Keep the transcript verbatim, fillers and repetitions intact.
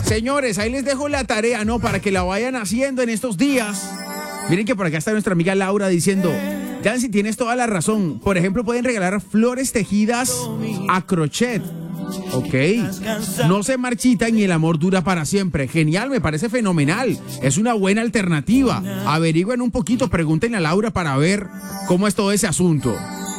Señores, ahí les dejo la tarea, ¿no? Para que la vayan haciendo en estos días. Miren que por acá está nuestra amiga Laura diciendo, Yancy, tienes toda la razón. Por ejemplo, pueden regalar flores tejidas a crochet. Ok, no se marchitan y el amor dura para siempre. Genial, me parece fenomenal. Es una buena alternativa. Averigüen un poquito, pregúntenle a Laura para ver cómo es todo ese asunto.